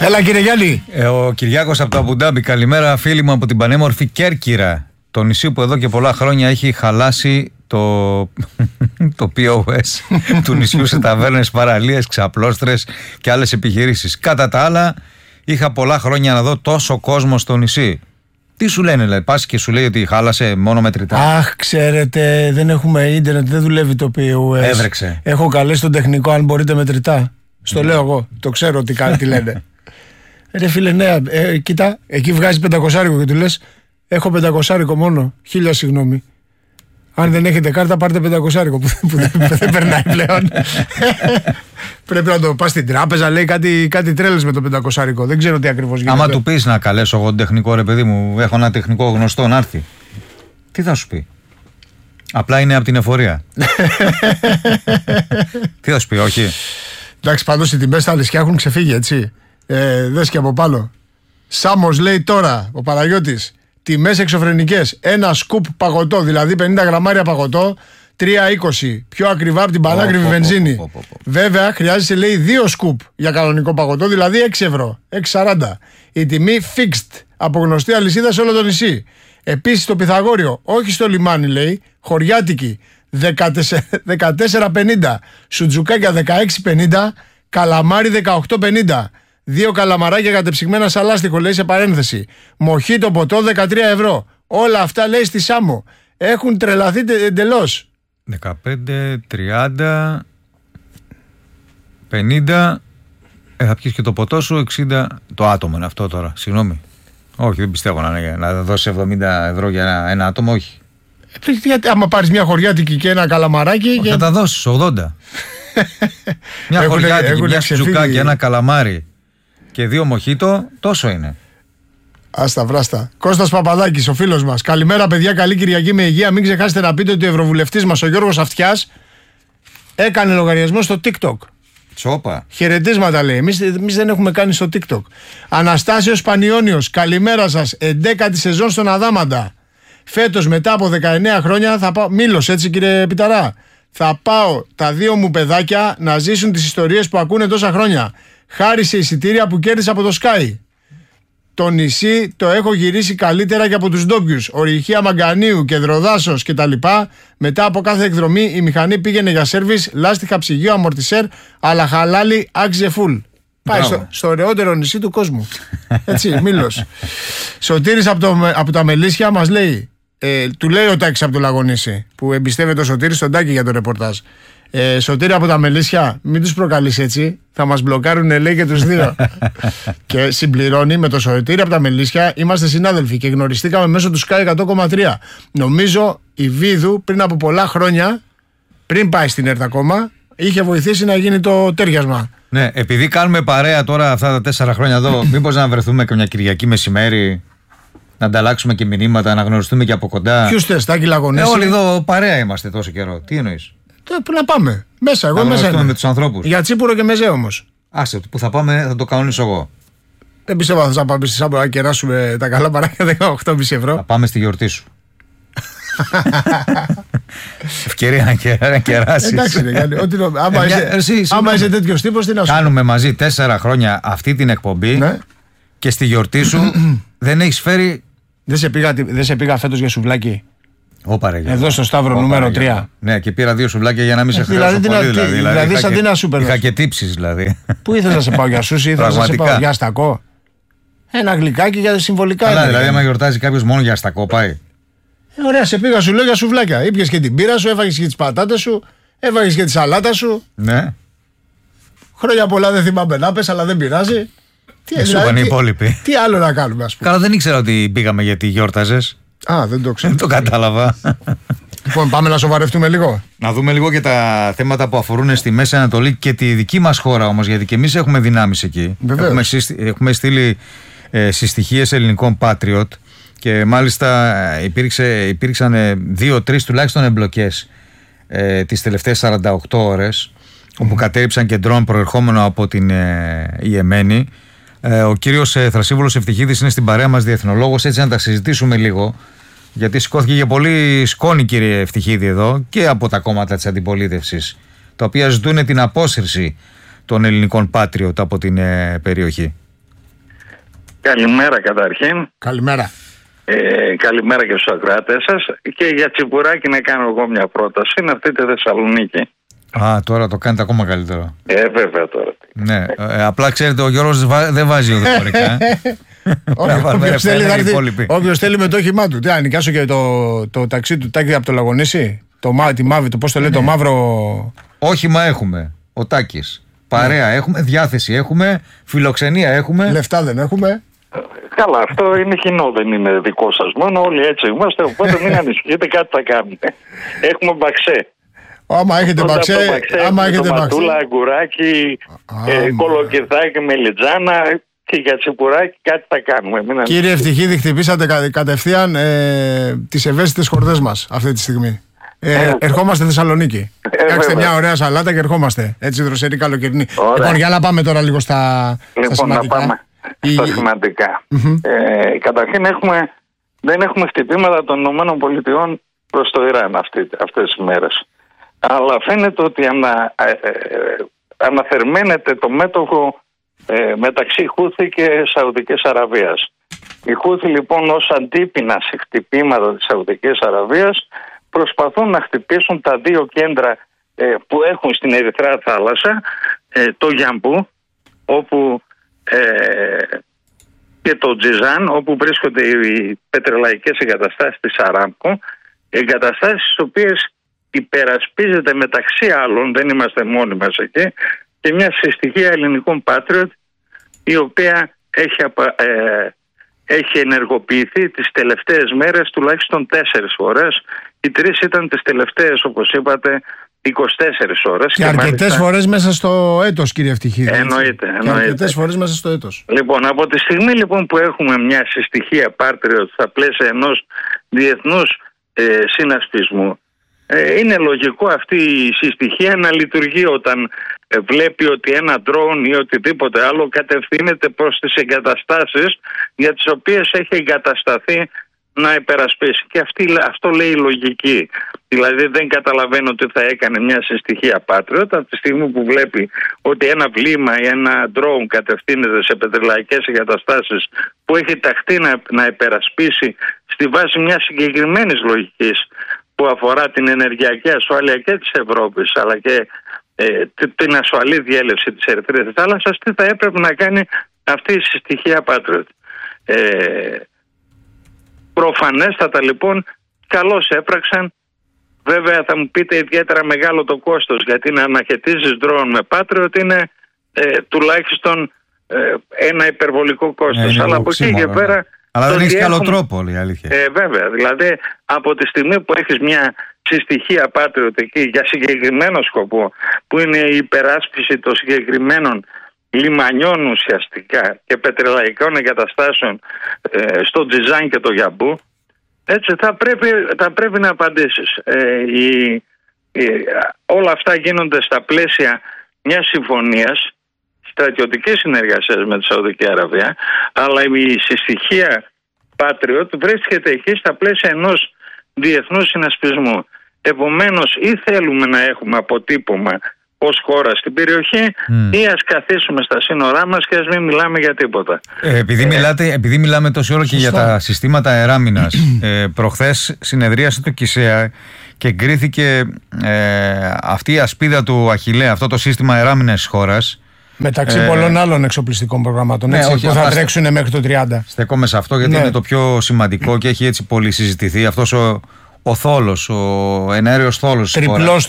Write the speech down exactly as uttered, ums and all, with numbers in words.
Έλα κύριε Γιάννη. Ε, ο Κυριάκος από το Αμπουντάμπι. Καλημέρα φίλοι μου από την πανέμορφη Κέρκυρα. Το νησί που εδώ και πολλά χρόνια έχει χαλάσει το, το πι ο ες του νησιού σε ταβέρνες, παραλίες, ξαπλώστρες και άλλες επιχειρήσεις. Κατά τα άλλα, είχα πολλά χρόνια να δω τόσο κόσμο στο νησί. Τι σου λένε, δηλαδή, πας και σου λέει ότι χάλασε μόνο μετρητά? Αχ, ξέρετε, δεν έχουμε ίντερνετ, δεν δουλεύει το πι ο ες. Έβρεξε. Έχω καλέσει τον τεχνικό, αν μπορείτε μετρητά. Στο mm. λέω εγώ, το ξέρω τι, τι λένε. Ρε φίλε, ναι, ε, κοίτα, εκεί βγάζει πεντακόσάρικο και του λες, έχω πεντακόσάρικο μόνο, χίλια συγγνώμη. Αν δεν έχετε κάρτα, πάρτε πεντακόσάρικο που, που, που δεν περνάει πλέον. Πρέπει να το πας στην τράπεζα, λέει κάτι, κάτι τρέλες με το πεντακόσάρικο. Δεν ξέρω τι ακριβώς γίνεται. Άμα του πεις να καλέσω εγώ τον τεχνικό, ρε παιδί μου, έχω ένα τεχνικό γνωστό να έρθει, τι θα σου πει? Απλά είναι από την εφορία. Τι θα σου πει, όχι? Εντάξει, πάντως οι τιμές στα νησιά έχουν ξεφύγει, έτσι. Ε, δες και από πάνω. Σάμος λέει τώρα, ο Παναγιώτης, τιμές εξωφρενικές. Ένα σκουπ παγωτό, δηλαδή πενήντα γραμμάρια παγωτό, τρία είκοσι. Πιο ακριβά από την πανάκριβη oh, βενζίνη. Oh, oh, oh, oh. Βέβαια, χρειάζεσαι, λέει, δύο σκουπ για κανονικό παγωτό, δηλαδή έξι ευρώ, έξι σαράντα. Η τιμή fixed από γνωστή αλυσίδα σε όλο το νησί. Επίσης το Πυθαγόριο, όχι στο λιμάνι, λέει, χωριάτικη, δεκατέσσερα πενήντα. Σουτζουκάκια δεκαέξι πενήντα. Καλαμάρι δεκαοκτώ πενήντα. Δύο καλαμαράκια κατεψυγμένα σαλάστικο, λέει σε παρένθεση. Μοχίτο ποτό δεκατρία ευρώ. Όλα αυτά, λέει, στη Σάμο. Έχουν τρελαθεί εντελώς. δεκαπέντε, τριάντα, πενήντα. Ε, θα πιεις και το ποτό σου εξήντα. Το άτομο είναι αυτό τώρα, συγγνώμη. Όχι, δεν πιστεύω να, να δώσει εβδομήντα ευρώ για ένα, ένα άτομο, όχι. Ε, γιατί άμα πάρεις μια χωριάτικη και ένα καλαμαράκι. Όχι, για... θα τα δώσεις ογδόντα. Μια χωριάτικη, μια σουζουκάκι, ένα καλαμάρι και δύο μοχίτο, τόσο είναι. Άστα βράστα. Κώστας Παπαδάκης, ο φίλος μας. Καλημέρα, παιδιά. Καλή Κυριακή με υγεία. Μην ξεχάσετε να πείτε ότι ο ευρωβουλευτής μας, ο Γιώργος Αυτιάς, έκανε λογαριασμό στο TikTok. Τσόπα. Χαιρετίσματα, λέει. Εμείς, εμείς δεν έχουμε κάνει στο TikTok. Αναστάσιος Πανιόνιος, καλημέρα σας. Εντέκατη σεζόν στον Αδάμαντα. Φέτος, μετά από δεκαεννέα χρόνια, θα πάω. Μήλος, έτσι, κύριε Πιταρά. Θα πάω τα δύο μου παιδάκια να ζήσουν τις ιστορίες που ακούνε τόσα χρόνια. Χάρη σε εισιτήρια που κέρδισα από το Sky. Το νησί το έχω γυρίσει καλύτερα και από τους ντόπιους. Ορυχεία Μαγκανίου, Κεδροδάσος κτλ. Μετά από κάθε εκδρομή η μηχανή πήγαινε για σέρβις, λάστιχα, ψυγείο, αμορτισέρ, αλλά χαλάλι άξιζε φουλ. Πάει στο, στο ωραιότερο νησί του κόσμου. Έτσι, Μήλος. Σωτήρης από, το, από τα Μελίσια μας λέει, ε, του λέει ο Τάκης από το Λαγονήσι, που εμπιστεύεται ο Σωτήρης στον Τάκη για το ρεπορτάζ. Ε, Σωτήρη από τα Μελίσια, μην τους προκαλείς έτσι, θα μας μπλοκάρουν, λέει, και τους δύο. Και συμπληρώνει, με το Σωτήρη από τα Μελίσια είμαστε συνάδελφοι και γνωριστήκαμε μέσω του Sky εκατό κόμμα τρία. Νομίζω η Βίδου πριν από πολλά χρόνια, πριν πάει στην ΕΡΤ ακόμα, είχε βοηθήσει να γίνει το τέριασμα. Ναι, επειδή κάνουμε παρέα τώρα αυτά τα τέσσερα χρόνια εδώ, μήπως να βρεθούμε και μια Κυριακή μεσημέρι, να ανταλλάξουμε και μηνύματα, να γνωριστούμε και από κοντά? Ποιους θες, Τάκη Λαγονέση? Ε, όλοι εδώ παρέα είμαστε τόσο καιρό. Τι εννοείς? Πού να πάμε? Μέσα, εγώ να μέσα. Να με τους ανθρώπους. Για Τσίπουρο και Μεζέ όμως. Άσε, που θα πάμε θα το κανονίσω εγώ. Δεν πιστεύω θα πάμε στη Σάμπο να κεράσουμε τα καλά παράκια δεκαοκτώ κόμμα πέντε ευρώ. Θα πάμε στη γιορτή σου. Ευκαιρία να, κε, να κεράσεις. Εντάξει, ρε, ότι, άμα, ε, είσαι, εσύ, άμα είσαι τέτοιος τύπος, τι να σου. Κάνουμε μαζί τέσσερα χρόνια αυτή την εκπομπή, ναι. Και στη γιορτή σου δεν έχεις φέρει. Δεν σε πήγα, δεν σε πήγα φέτος για σουβλάκι? Ωπα, εδώ στο Σταύρο νούμερο τρία. Ναι, και πήρα δύο σουβλάκια για να μην σε χρειάζω δηλαδή, πολύ. Δηλαδή, δηλαδή, δηλαδή σαν τι να σου παίρνω. Είχα και τύψεις δηλαδή. Πού ήθελα να σε πάω για σούσι, ήθελα να σε πάω για αστακό? Ένα γλυκάκι για συμβολικά. Καλά, δηλαδή άμα γιορτάζει κάποιος μόνο για αστακό πάει. Ε, ωραία, σε πήγα, σου λέω, για σουβλάκια. Ήπιες και την πύρα σου, έφαγες και τις πατάτες σου, έφαγες και τη σαλάτα σου. Ναι. Χρόνια πολλά δεν θυμάμαι να πες, αλλά δεν πειράζει. Τι, δηλαδή, οι υπόλοιποι. Τι άλλο να κάνουμε, ας πούμε. Καλά, δεν ήξερα ότι πήγαμε γιατί γιόρταζες. Α, δεν το ξέρω. Δεν το κατάλαβα. Λοιπόν, πάμε να σοβαρευτούμε λίγο. Να δούμε λίγο και τα θέματα που αφορούν στη Μέση Ανατολή και τη δική μας χώρα όμως, γιατί και εμείς έχουμε δυνάμεις εκεί. Έχουμε, έχουμε στείλει ε, συστοιχίες ελληνικών Patriot και μάλιστα υπήρξε, υπήρξαν δύο-τρεις τουλάχιστον εμπλοκές ε, τις τελευταίες σαράντα οκτώ ώρες, mm-hmm. όπου κατέριψαν και ντρόν προερχόμενο από την ε, Ιεμένη. Ε, ο κύριος ε, Θρασίβουλος Ευτυχίδης είναι στην παρέα μας, διεθνολόγος, έτσι να τα συζητήσουμε λίγο, γιατί σηκώθηκε για πολύ σκόνη, κύριε Ευτυχίδη, εδώ και από τα κόμματα της αντιπολίτευσης, τα οποία ζητούν την απόσυρση των ελληνικών Patriot από την ε, περιοχή. Καλημέρα καταρχήν. Καλημέρα. Ε, καλημέρα και στους ακροατές σας. Και για Τσιπουράκη να κάνω εγώ μια πρόταση. Να έρθετε Θεσσαλονίκη. Α, τώρα το κάνετε ακόμα καλύτερο. Ε, βέβαια τώρα. Ναι, ε, απλά ξέρετε, ο Γιώργος δεν βάζει οδηγορικά. Όποιος θέλει με το όχημά του. Τι, να νοικιάσω και το, το ταξί του Τάκη από το Λαγονίσι. Το, τη μαύρη, το πώς το λέει, ναι, το μαύρο. Όχημα έχουμε. Ο Τάκης. Παρέα, ναι, έχουμε. Διάθεση έχουμε. Φιλοξενία έχουμε. Λεφτά δεν έχουμε. Καλά, αυτό είναι κοινό, δεν είναι δικό σας μόνο. Όλοι έτσι είμαστε. Οπότε μην ανησυχείτε, κάτι θα κάνουμε. Έχουμε μπαξέ. Άμα έχετε μπαξέ, άμα έχετε μπαξέ. Ματούλα, αγκουράκι, ε, κολοκυθάκι, μελιτζάνα και για Τσιπουράκι κάτι θα κάνουμε. Μην Κύριε Ευτυχίδη, χτυπήσατε κα, κατευθείαν ε, τις ευαίσθητες χορδές μας αυτή τη στιγμή. Ε, ε, ερχόμαστε Θεσσαλονίκη. Ε, Κάξτε μια ωραία σαλάτα και ερχόμαστε. Έτσι δροσερή καλοκαιρινή. Λοιπόν, για να πάμε τώρα λίγο στα, λοιπόν, στα σημαντικά. Να πάμε στα σημαντικά. Mm-hmm. Ε, καταρχήν έχουμε, δεν έχουμε χτυπήματα των ΗΠΑ προς το Ιράν αυτή, αυτές τις μέρες. Αλλά φαίνεται ότι ανα, ε, ε, αναθερμαίνεται το μέτωπο ε, μεταξύ Χούθη και Σαουδικής Αραβίας. Οι Χούθη λοιπόν ως αντίπεινα σε χτυπήματα της Σαουδικής Αραβίας προσπαθούν να χτυπήσουν τα δύο κέντρα ε, που έχουν στην Ερυθρά θάλασσα, ε, το Γιαμπού όπου, ε, και το Τζιζάν, όπου βρίσκονται οι πετρελαϊκές εγκαταστάσεις της Αράμκο, εγκαταστάσεις τις οποίες υπερασπίζεται μεταξύ άλλων, δεν είμαστε μόνοι μας εκεί, και μια συστοιχία ελληνικών Patriot η οποία έχει, ε, έχει ενεργοποιηθεί τις τελευταίες μέρες τουλάχιστον τέσσερις φορές. Οι τρεις ήταν τις τελευταίες, όπως είπατε, είκοσι τέσσερις ώρες. Και, και αρκετές μάλιστα... φορές μέσα στο έτος, κύριε Ευτυχίδη. Εννοείται, εννοείται. Και αρκετές φορές μέσα στο έτος. Λοιπόν, από τη στιγμή λοιπόν που έχουμε μια συστοιχία Patriot στα πλαίσια ενός διεθνούς ε, συνασπισμού, ε, είναι λογικό αυτή η συστοιχία να λειτουργεί όταν ε, βλέπει ότι ένα ντρόουν ή οτιδήποτε άλλο κατευθύνεται προς τις εγκαταστάσεις για τις οποίες έχει εγκατασταθεί να υπερασπίσει. Και αυτή, αυτό λέει η λογική. Δηλαδή δεν καταλαβαίνω τι θα έκανε μια συστοιχία Patriot από τη στιγμή που βλέπει ότι ένα βλήμα ή ένα drone κατευθύνεται σε πετρελαϊκές εγκαταστάσεις που έχει ταχθεί να, να υπερασπίσει στη βάση μιας συγκεκριμένης λογικής που αφορά την ενεργειακή ασφάλεια και της Ευρώπης αλλά και ε, την ασφαλή διέλευση της Ερυθρής θάλασσας, τι θα έπρεπε να κάνει αυτή η συστοιχία Patriot. Ε, Προφανέστατα λοιπόν καλώς έπραξαν. Βέβαια θα μου πείτε ιδιαίτερα μεγάλο το κόστος, γιατί να αναχαιτίζεις drone με Patriot είναι ε, τουλάχιστον ε, ένα υπερβολικό κόστος. Ε, αλλά από εκεί και πέρα... Ναι. Αλλά δεν έχεις έχουμε... καλό τρόπο, η αλήθεια. Ε, βέβαια, δηλαδή από τη στιγμή που έχεις μια συστοιχία Patriot εκεί για συγκεκριμένο σκοπό, που είναι η υπεράσπιση των συγκεκριμένων λιμανιών ουσιαστικά και πετρελαϊκών εγκαταστάσεων ε, στο Τζιζάν και το Γιαμπού, έτσι θα πρέπει, θα πρέπει να απαντήσεις. Ε, η, η, όλα αυτά γίνονται στα πλαίσια μιας συμφωνίας στρατιωτικής συνεργασίας με τη Σαουδική Αραβία, αλλά η συστοιχία Patriot βρίσκεται εκεί στα πλαίσια ενός διεθνούς συνασπισμού. Επομένως ή θέλουμε να έχουμε αποτύπωμα ως χώρα στην περιοχή mm. ή ας καθίσουμε στα σύνορά μας και ας μην μιλάμε για τίποτα. Ε, επειδή, ε, μιλάτε, επειδή μιλάμε τόση ώρα και για τα συστήματα αεράμινας, ε, προχθές συνεδρίασε το ΚΙΣΕΑ και εγκρίθηκε ε, αυτή η ασπίδα του Αχιλλέα, αυτό το σύστημα αεράμινας της χώρας. Μεταξύ ε, πολλών άλλων εξοπλιστικών προγραμμάτων, ναι, έτσι, όχι, που θα τρέξουν μέχρι το τριάντα. Στεκόμαι σε αυτό γιατί ναι. είναι το πιο σημαντικό και έχει έτσι πολύ συζητηθεί. Αυτός ο, ο θόλος, ο εναέριος θόλος. Τριπλός,